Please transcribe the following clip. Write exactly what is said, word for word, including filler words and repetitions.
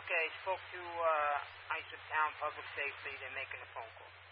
Okay, I spoke to uh, Isom Town Public Safety. They're making a phone call.